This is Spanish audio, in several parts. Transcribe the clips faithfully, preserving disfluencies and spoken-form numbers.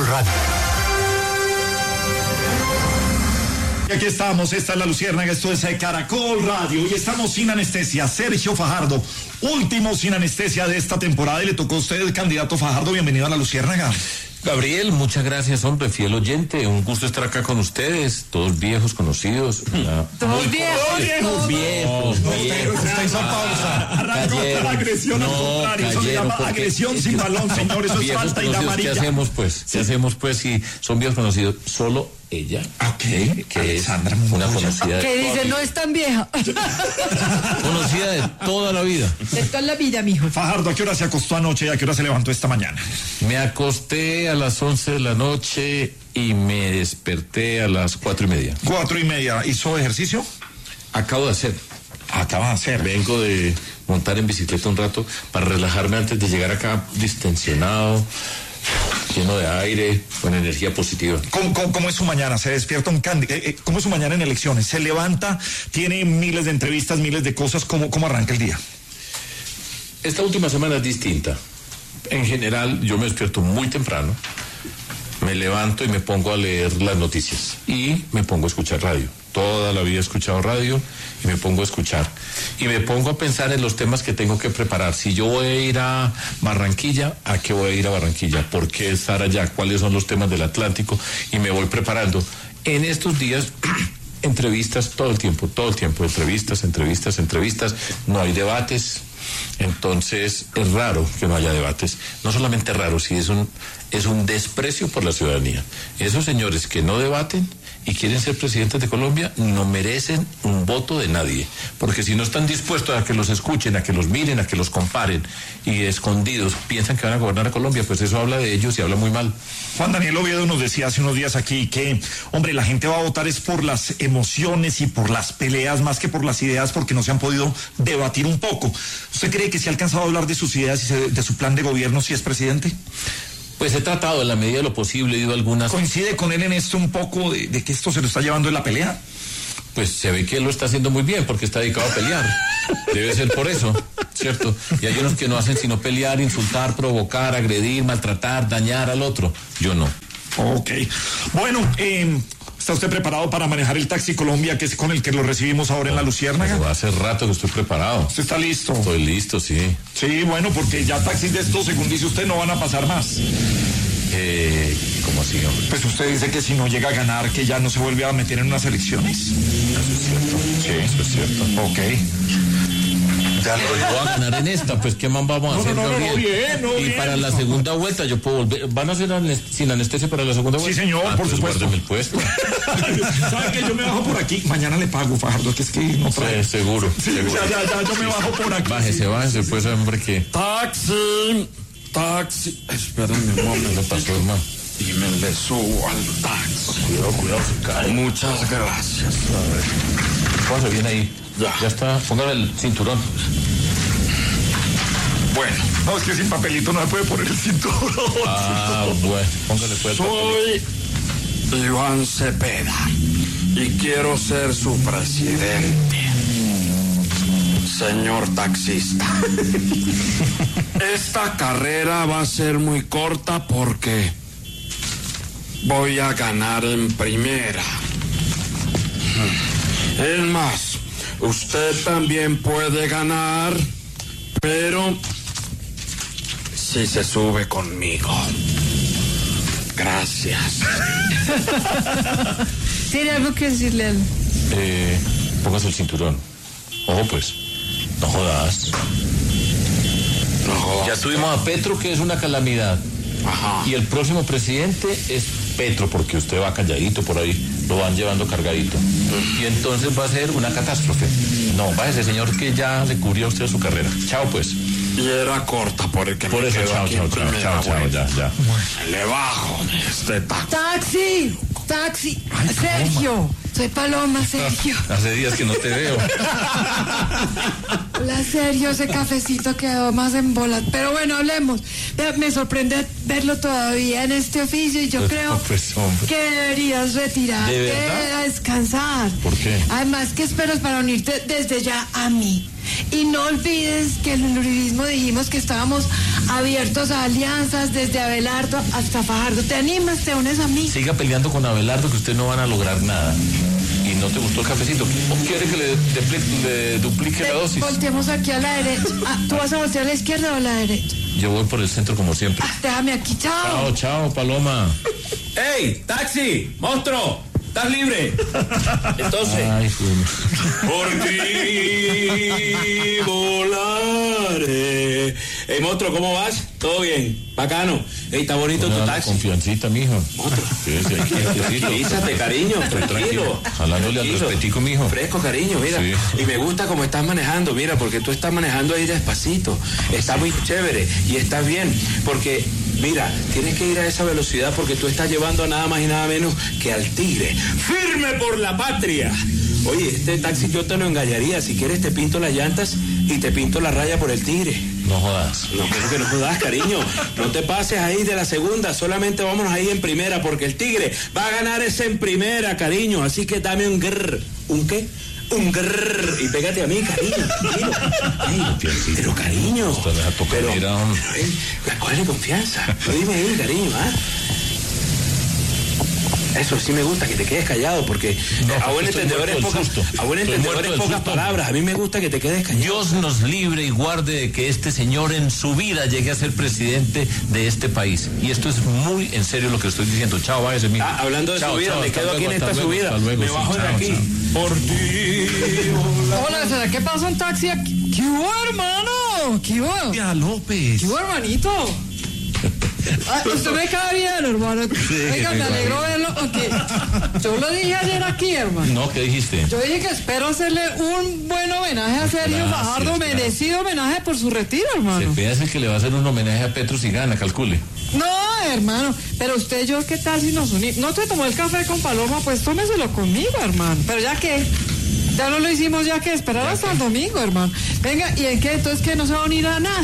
Radio. Y aquí estamos, esta es La Luciérnaga, esto es Caracol Radio y estamos sin anestesia. Sergio Fajardo, último sin anestesia de esta temporada y le tocó a usted, el candidato Fajardo, bienvenido a La Luciérnaga. Gabriel, muchas gracias, hombre, fiel oyente, un gusto estar acá con ustedes, todos viejos, conocidos. Todos viejos, viejos, viejos, viejos. Usted hizo pausa. Arrancó la agresión al contrario, eso se llama agresión sin balón, señor, eso es falta y la amarilla. ¿Qué hacemos pues? ¿Qué hacemos pues si son viejos conocidos? Solo ella, okay, que Alexandra es una conocida. Que dice, no es tan vieja. Conocida de toda la vida. De toda la vida, mijo. Fajardo, ¿a qué hora se acostó anoche y a qué hora se levantó esta mañana? Me acosté a las once de la noche y me desperté a las cuatro y media. Cuatro y media. ¿Hizo ejercicio? Acabo de hacer. Acaba de hacer. Vengo de montar en bicicleta un rato para relajarme antes de llegar acá distensionado, lleno de aire, con energía positiva. ¿Cómo, cómo, cómo es su mañana? ¿Se despierta un candidato? Eh, ¿Cómo es su mañana en elecciones? ¿Se levanta? ¿Tiene miles de entrevistas, miles de cosas? ¿Cómo, cómo arranca el día? Esta última semana es distinta. En general, yo me despierto muy temprano, me levanto y me pongo a leer las noticias y me pongo a escuchar radio. Toda la vida he escuchado radio y me pongo a escuchar. Y me pongo a pensar en los temas que tengo que preparar. Si yo voy a ir a Barranquilla, ¿a qué voy a ir a Barranquilla? ¿Por qué estar allá? ¿Cuáles son los temas del Atlántico? Y me voy preparando. En estos días, entrevistas todo el tiempo, todo el tiempo. Entrevistas, entrevistas, entrevistas. No hay debates. Entonces es raro que no haya debates. No solamente raro, sí es un, es un desprecio por la ciudadanía. Esos señores que no debaten y quieren ser presidentes de Colombia no merecen un voto de nadie, porque si no están dispuestos a que los escuchen, a que los miren, a que los comparen y escondidos piensan que van a gobernar a Colombia, pues eso habla de ellos y habla muy mal. Juan Daniel Oviedo nos decía hace unos días aquí que, hombre, la gente va a votar es por las emociones y por las peleas más que por las ideas, porque no se han podido debatir un poco. ¿Usted cree que se ha alcanzado a hablar de sus ideas y se, de su plan de gobierno si es presidente? Pues he tratado en la medida de lo posible, he ido a algunas... ¿Coincide con él en esto un poco de, de que esto se lo está llevando en la pelea? Pues se ve que él lo está haciendo muy bien porque está dedicado a pelear. Debe ser por eso, ¿cierto? Y hay unos que no hacen sino pelear, insultar, provocar, agredir, maltratar, dañar al otro. Yo no. Ok. Bueno, eh, ¿está usted preparado para manejar el Taxi Colombia, que es con el que lo recibimos ahora en La Luciérnaga? Pues hace rato que estoy preparado. ¿Usted está listo? Estoy listo, sí. Sí, bueno, porque ya taxis de estos, según dice usted, no van a pasar más. Eh, ¿Cómo así, hombre? Pues usted dice que si no llega a ganar, que ya no se vuelve a meter en unas elecciones. Eso es cierto. Sí, eso es cierto. Ok. Ya lo voy a ganar en esta, pues ¿qué más vamos a no, hacer, no, no, Gabriel? No, bien, no, y bien. para la segunda vuelta yo puedo volver. ¿Van a hacer anest- sin anestesia para la segunda vuelta? Sí, señor, ah, por pues supuesto. Guárdeme el puesto. ¿Sabe que yo me bajo por aquí? Mañana le pago, Fajardo, que es que no trae. Sí, seguro. Sí, seguro. Ya, ya, ya, yo me bajo por aquí. Bájese, bájese, pues, hombre, que... Taxi, taxi. Espérame un momento. ¿Qué le pasó, hermano? Y me le subo al taxi. Cuidado, cuidado, se cae. Muchas gracias. A ver. Póngase bien ahí. Ya. Ya está. Póngale el cinturón. Bueno, No, es que sin papelito no me puede poner el cinturón. Ah, bueno. Póngale pues. soy Iván Cepeda y quiero ser su presidente. Señor taxista, esta carrera va a ser muy corta porque voy a ganar en primera. Es más, usted también puede ganar, pero si se sube conmigo. Gracias. ¿Tiene algo que decirle a él? Eh, póngase el cinturón. Ojo, pues. No jodas. No jodas. Ya tuvimos a Petro, que es una calamidad. Ajá. Y el próximo presidente es Petro, porque usted va calladito por ahí, lo van llevando cargadito. Y entonces va a ser una catástrofe. No, váyase, señor, que ya le cubrió a usted su carrera. Chao, pues. Y era corta por el que Por me eso, quedo chao, aquí chao, en chao, primera chao, chao, vuelta. ya, ya. Le bajo de este taxi. ¡Taxi! ¡Taxi! Ay, Sergio, soy Paloma, Sergio. Hace días que no te veo. Hola, Sergio, ese cafecito quedó más en bolas. Pero bueno, hablemos. Vea, me sorprende verlo todavía en este oficio y yo Pues, creo pues, hombre. que deberías retirarte ¿De verdad? a descansar. ¿Por qué? Además, ¿qué esperas para unirte desde ya a mí? Y no olvides que en el uribismo dijimos que estábamos abiertos a alianzas desde Abelardo hasta Fajardo. ¿Te animas? ¿Te unes a mí? Siga peleando con Abelardo, que ustedes no van a lograr nada. ¿Y no te gustó el cafecito? ¿O quiere que le, depli- le duplique Te, la dosis? Volteemos aquí a la derecha. Ah, ¿tú vas a voltear a la izquierda o a la derecha? Yo voy por el centro como siempre. Ah, déjame aquí, chao. Chao, chao, Paloma. ¡Ey, taxi! ¡Monstruo! ¿Estás libre? Entonces, Ay, fue... por ti volaré. Ey, monstruo, ¿cómo vas? ¿Todo bien? Bacano. Ey, está bonito tu taxi. Confiancita, mijo. Sí, sí, aquí, quietecito. Tranquilízate, cariño, tranquilo. Jalándole al Tranquilo. respetico, mijo. Fresco, cariño, mira. Sí. Y me gusta cómo estás manejando, mira, porque tú estás manejando ahí despacito. Está muy chévere y estás bien, porque, mira, tienes que ir a esa velocidad porque tú estás llevando a nada más y nada menos que al tigre. ¡Firme por la patria! Oye, este taxi yo te lo engañaría. Si quieres te pinto las llantas y te pinto la raya por el tigre. No jodas. No, creo que no jodas, cariño. No te pases ahí de la segunda, solamente vámonos ahí en primera, porque el tigre va a ganar ese en primera, cariño. Así que dame un grrr. ¿Un qué? Un grrr. Y pégate a mí, cariño. Tranquilo. Ey, pero cariño. Esto deja tocar, Pero, mira. pero, ey, cógele confianza. Tú dime ahí, cariño, ¿ah? Eso sí me gusta, que te quedes callado, porque No, a buen estoy entendedor es muerto del pocas, susto. a buen Estoy entendedor muerto es del pocas susto. palabras. A mí me gusta que te quedes callado. Dios nos libre y guarde de que este señor en su vida llegue a ser presidente de este país. Y esto es muy en serio lo que estoy diciendo. Chao, váyase, mijo. Ah, hablando de Chao, subida, chao, me hasta quedo aquí luego, en esta hasta luego, subida. hasta luego, Me sí, bajo de chao, aquí. chao. Por ti. Hola, ¿será que pasa un taxi aquí? ¿Qué hubo, hermano? ¿Qué hubo? Tía López. ¿Qué hubo, hermanito? Ah, usted me cae bien, hermano. Venga, me alegro verlo, porque yo lo dije ayer aquí, hermano. No, ¿qué dijiste? Yo dije que espero hacerle un buen homenaje a Sergio Gracias, Fajardo, gracias. merecido homenaje por su retiro, hermano. Se es el que le va a hacer un homenaje a Petro si gana, calcule. No, hermano, pero usted y yo, ¿qué tal si nos unimos? No te tomó el café con Paloma, pues tómeselo conmigo, hermano. Pero ya que, ya no lo hicimos, ya que esperar ¿Ya hasta qué? el domingo, hermano. Venga, ¿y en qué? Entonces, ¿qué? No se va a unir a nada.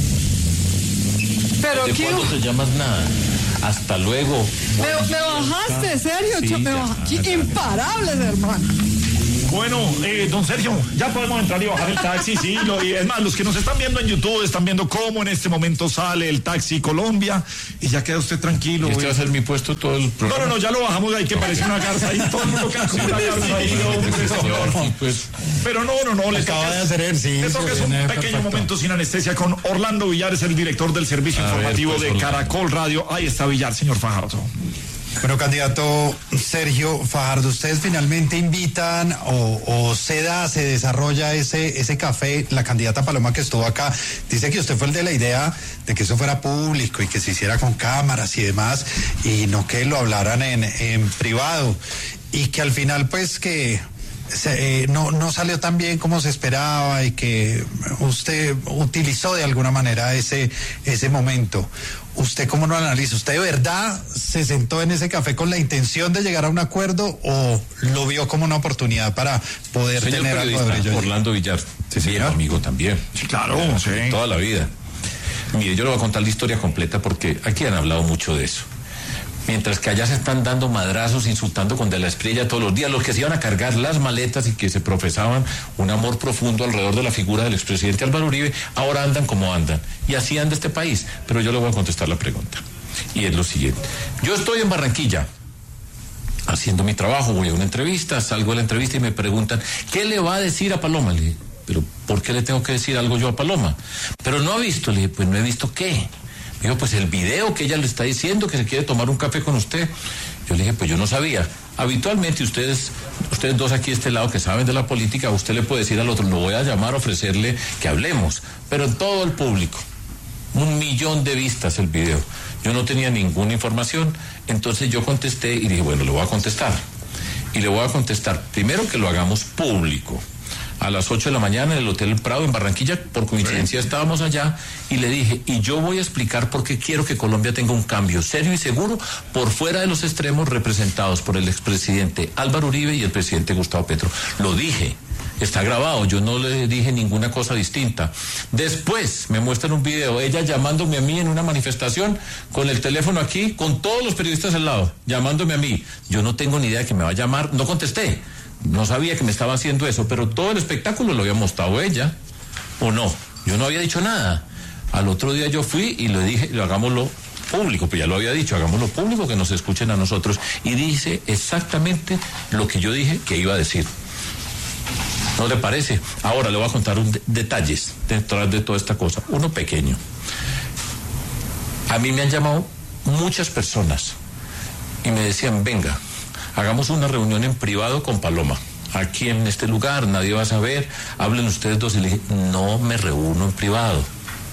Pero ¿De ¿qué? cuándo te llamas nada? Hasta luego. Me, me bajaste, serio, Sí, Cho- me ya, bajaste. ya. Imparables, hermano. Bueno, eh, don Sergio, ya podemos entrar y bajar el taxi, sí. Lo, y es más, los que nos están viendo en YouTube están viendo cómo en este momento sale el taxi Colombia y ya queda usted tranquilo. Este va a güey. ser mi puesto todo el No, programa. no, no, ya lo bajamos de ahí que parece una garza ahí, todo el mundo queda como una garza ahí, hombre, señor. Sí, pues, Pero no, no, no, le Acaba toca, de hacer ejercicio, le toca es un viene pequeño perfecto. momento sin anestesia con Orlando Villar, es el director del servicio A ver, informativo pues, de Orlando. Caracol Radio. Ahí está Villar, señor Fajardo. Bueno, candidato Sergio Fajardo, ustedes finalmente invitan o, o se da, se desarrolla ese, ese café. La candidata Paloma que estuvo acá dice que usted fue el de la idea de que eso fuera público y que se hiciera con cámaras y demás y no que lo hablaran en, en privado y que al final pues que se, eh, no, no salió tan bien como se esperaba y que usted utilizó de alguna manera ese, ese momento. ¿Usted cómo lo analiza? ¿Usted de verdad se sentó en ese café con la intención de llegar a un acuerdo o lo vio como una oportunidad para poder señor tener algo de periodista, brillo? Orlando Villar. Sí, Bien, señor. amigo también. Sí, claro, Eh, sí. Toda la vida. Mire, yo le voy a contar la historia completa porque aquí han hablado mucho de eso. Mientras que allá se están dando madrazos, insultando con de la estrella todos los días, los que se iban a cargar las maletas y que se profesaban un amor profundo alrededor de la figura del expresidente Álvaro Uribe, ahora andan como andan. Y así anda este país. Pero yo le voy a contestar la pregunta. Y es lo siguiente. Yo estoy en Barranquilla haciendo mi trabajo, voy a una entrevista, salgo de la entrevista y me preguntan, ¿qué le va a decir a Paloma? Le dije, pero ¿por qué le tengo que decir algo yo a Paloma? Pero no ha visto, le dije, pues no he visto qué. Me dijo, pues el video que ella le está diciendo que se quiere tomar un café con usted. Yo le dije, pues yo no sabía. Habitualmente ustedes, ustedes dos aquí a este lado que saben de la política, usted le puede decir al otro, lo voy a llamar, ofrecerle que hablemos. Pero en todo el público, un millón de vistas el video. Yo no tenía ninguna información, entonces yo contesté y dije, bueno, le voy a contestar. Y le voy a contestar, primero que lo hagamos público. A las ocho de la mañana en el Hotel Prado en Barranquilla, por coincidencia estábamos allá, y le dije, y yo voy a explicar por qué quiero que Colombia tenga un cambio serio y seguro por fuera de los extremos representados por el expresidente Álvaro Uribe y el presidente Gustavo Petro. Lo dije, está grabado, yo no le dije ninguna cosa distinta. Después me muestran un video, ella llamándome a mí en una manifestación, con el teléfono aquí, con todos los periodistas al lado, llamándome a mí. Yo no tengo ni idea de que me va a llamar, no contesté. No sabía que me estaba haciendo eso, pero todo el espectáculo lo había mostrado ella, ¿o no? Yo no había dicho nada. Al otro día yo fui y le dije, lo hagámoslo público, pues ya lo había dicho, hagámoslo público, que nos escuchen a nosotros. Y dice exactamente lo que yo dije que iba a decir. ¿No le parece? Ahora le voy a contar un de- detalles detrás de toda esta cosa. Uno pequeño. A mí me han llamado muchas personas y me decían, venga, hagamos una reunión en privado con Paloma. Aquí en este lugar, nadie va a saber, hablen ustedes dos. Y le dije, no me reúno en privado,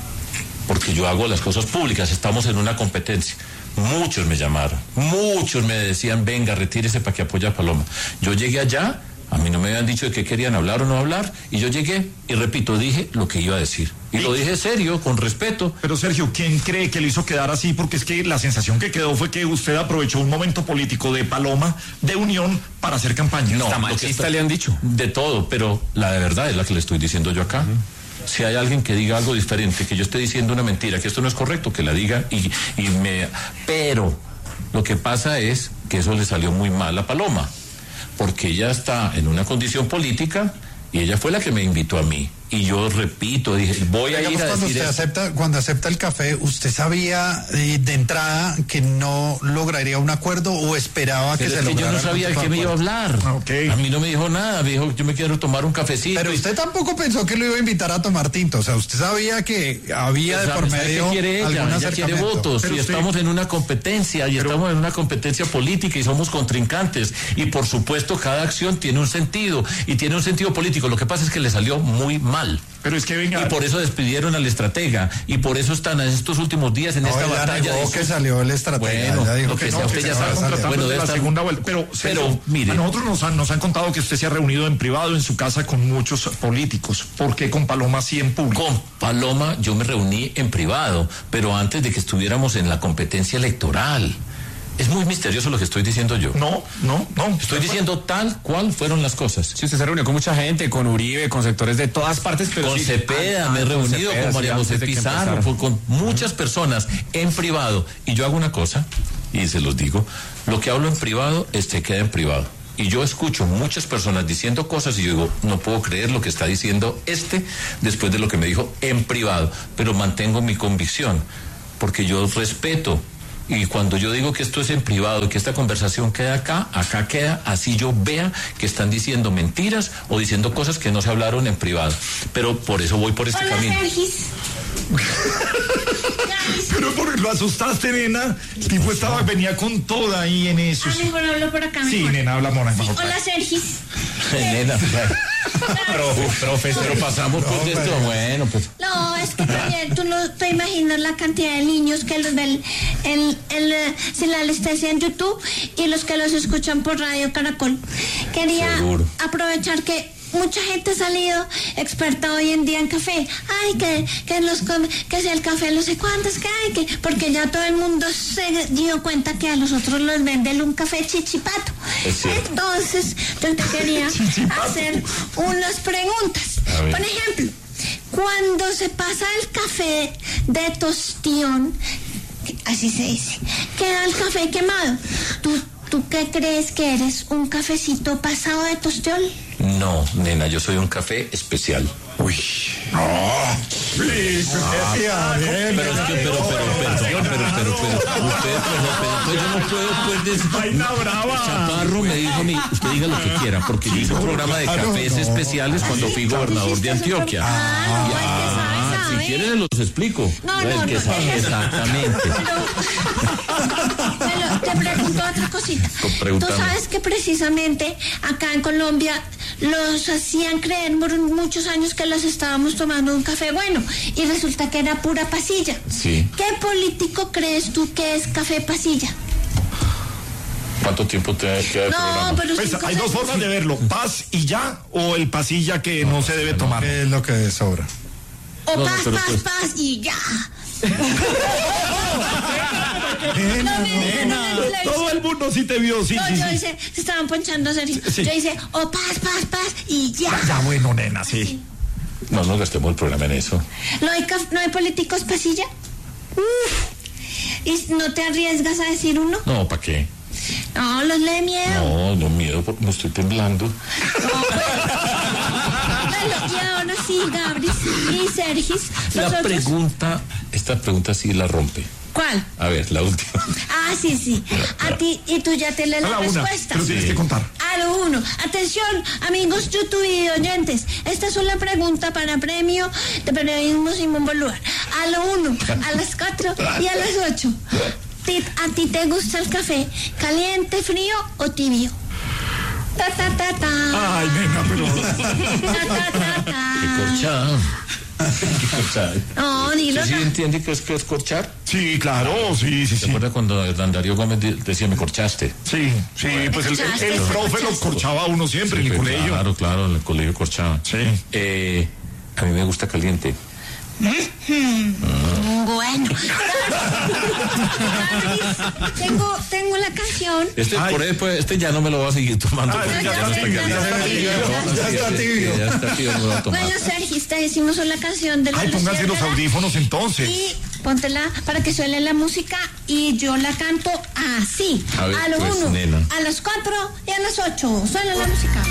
porque yo hago las cosas públicas, estamos en una competencia. Muchos me llamaron, muchos me decían, venga, retírese para que apoye a Paloma. Yo llegué allá, a mí no me habían dicho de qué querían hablar o no hablar, y yo llegué, y repito, dije lo que iba a decir. Y lo dije serio, con respeto. Pero Sergio, ¿quién cree que lo hizo quedar así? Porque es que la sensación que quedó fue que usted aprovechó un momento político de Paloma, de unión, para hacer campaña. No, Hasta lo que machista está- le han dicho. De todo, pero la de verdad es la que le estoy diciendo yo acá. Uh-huh. Si hay alguien que diga algo diferente, que yo esté diciendo una mentira, que esto no es correcto, que la diga y, y me... Pero lo que pasa es que eso le salió muy mal a Paloma, porque ella está en una condición política y ella fue la que me invitó a mí. Y yo repito, dije, voy a Digamos, ir a cuando decir usted esto. acepta, cuando acepta el café, ¿usted sabía eh, de entrada que no lograría un acuerdo o esperaba que Pero se es que yo lograra no sabía de algún qué me iba a tipo de hablar. Ah, ok. A mí no me dijo nada, me dijo, yo me quiero tomar un cafecito. Pero y- usted tampoco pensó que lo iba a invitar a tomar tinto, o sea, usted sabía que había de ¿Sabe- por sabe medio qué quiere ella? algún Ella quiere acercamiento. votos. Pero Y usted- estamos en una competencia, y Pero- estamos en una competencia política y somos contrincantes. Y por supuesto, cada acción tiene un sentido y tiene un sentido político. Lo que pasa es que le salió muy mal. Pero es que venga... Y por eso despidieron al estratega. Y por eso están en estos últimos días en No, esta ella batalla. negó de que su- salió el estratega. Bueno, ella dijo lo que que no, sea, que usted se ya va a sabe. salir. Tratando Bueno, de debe la estar- segunda vuelta. Pero, Sergio, Pero, mire. a nosotros nos han, nos han contado que usted se ha reunido en privado en su casa con muchos políticos. ¿Por qué con Paloma sí en público? Con Paloma yo me reuní en privado, pero antes de que estuviéramos en la competencia electoral. Es muy misterioso lo que estoy diciendo yo. No, no, no. Estoy diciendo tal cual fueron las cosas. Sí, usted se reunió con mucha gente, con Uribe, con sectores de todas partes, pero Con sí, Cepeda, ah, me he ah, con reunido Cepeda, con sí, María antes José de que Pizarro, empezara. por- con muchas personas en privado. Y yo hago una cosa, y se los digo, lo que hablo en privado, este queda en privado. Y yo escucho muchas personas diciendo cosas y yo digo, no puedo creer lo que está diciendo este después de lo que me dijo en privado, pero mantengo mi convicción, porque yo respeto. Y cuando yo digo que esto es en privado y que esta conversación queda acá, acá queda, así yo vea que están diciendo mentiras o diciendo cosas que no se hablaron en privado. Pero por eso voy por este Hola, camino. Sergis. Pero por, lo asustaste, nena. El tipo estaba, venía con toda ahí en eso. Ah, mejor hablo por acá. Sí, mejor. nena, habla mona. Sí, mejor. hola, Sergis. Nena, profe, profe, pero pasamos por esto. Bueno, pues. No, es que también tú no te imaginas la cantidad de niños que los ven en, en, la- sin la anestesia en YouTube y los que los escuchan por Radio Caracol. Quería Seguro. aprovechar que mucha gente ha salido experta hoy en día en café. Ay, que, que los come- que sea el café no sé cuántos, que hay, que porque ya todo el mundo se dio cuenta que a nosotros nos venden un café chichipato. Es cierto. Entonces, yo te quería hacer unas preguntas. A ver. Por ejemplo, cuando se pasa el café de tostión, así se dice, queda el café quemado. ¿Tú, tú qué crees que eres? ¿Un cafecito pasado de tostión? No, nena, yo soy un café especial. Uy. No. Sí, Pero es que, pero, pero, perdón, pero, pero, pero, usted, pero, pero, pues yo no puedo, pues, des- Vaina brava. Chaparro me dijo a mí, usted diga lo que quiera, porque yo hice un programa de cafés especiales cuando fui gobernador de Antioquia. Ah, no, el que sabe, Ah, si sabe. quiere se los explico. No, El no, que no, sabe, deje eso. exactamente. Pero te pregunto otra cosita. Con- Tú pregúntame. sabes que precisamente acá en Colombia los hacían creer por muchos años que los estábamos tomando un café bueno y resulta que era pura pasilla. Sí. ¿Qué político crees tú que es café pasilla? ¿Cuánto tiempo te queda de No, programa? pero Pues cinco hay dos segundos. formas de verlo, paz y ya, o el pasilla que no, se debe tomar. ¿Qué es lo que sobra? O No, no, paz, pero paz, pues- paz y ya. Nena, No, mire, no, no, no, no, Todo el mundo sí te vio, sí, no, sí, yo sí. hice, se estaban ponchando a Sergio. Sí. Yo hice, o paz, paz, paz y ya. Ya, bueno, nena, sí. No nos gastemos el programa en eso. ¿No hay, caf- no hay políticos pasilla? ¿Y no te arriesgas a decir uno? No, ¿para qué? No, los le miedo. No, no miedo, porque me estoy temblando. Bueno, y ahora sí, Gabri, sí, y Sergis. La Nosotros... pregunta, esta pregunta sí la rompe. ¿Cuál? A ver, la última. Ah, sí, sí. A ti, y tú ya te lees A la la una, respuesta. pero tienes que contar. A lo uno. Atención, amigos YouTube y oyentes. Esta es una pregunta para premio de periodismo Simón Bolívar. A lo uno, a las cuatro y a las ocho. Ti- ¿A ti te gusta el café caliente, frío o tibio? Ta, ta, ta, ta. Ay, venga, pero... Ta, ta, ta, ta. Qué corchada. Qué corchada. No, dilo. ¿Usted sí ta- entiende qué es, qué es corchar? Sí, claro, sí, sí, ¿Se sí. acuerda cuando Hernán Darío Gómez de- decía, me corchaste? Sí, sí, pues el, el, el profe lo corchaba a uno siempre en el Sí, colegio. Claro, claro, en el colegio corchaba. Sí. Eh, a mí me gusta caliente. Bueno. tengo, tengo la canción. Este, Ay. por ahí, pues, este ya no me lo va a seguir tomando. Ay, porque ya ya no está está tibio, caliente. ya está tibio. Ya está tibio, no me lo va a tomar. Bueno, Sergio, te decimos una canción de la Ay, pónganse los Luciérnaga. audífonos entonces. Y póntela para que suene la música y yo la canto así. A ver, lo pues, uno, nena. a las cuatro y a las ocho. Suena la música.